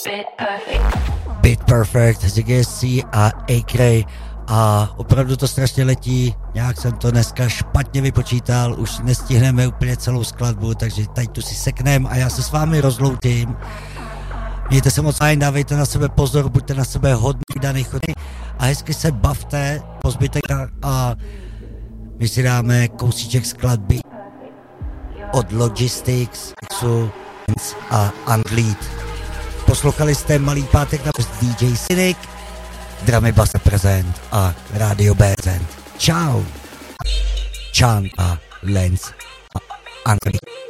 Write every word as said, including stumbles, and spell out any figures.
Bit Perfect z G S C a A-Cray a opravdu to strašně letí, nějak jsem to dneska špatně vypočítal, už nestihneme úplně celou skladbu, takže tady tu si seknem a já se s vámi rozloučím. Mějte se moc fajn, dávejte na sebe pozor, buďte na sebe hodný, daný chodný a hezky se bavte po zbytek a my si dáme kousíček skladby od Logistics a Unlead. Poslouchali jste Malý pátek na D J Cynic, Dramy Bass Present a Radio Bezent. Čau! Chan a Lens a Unlead.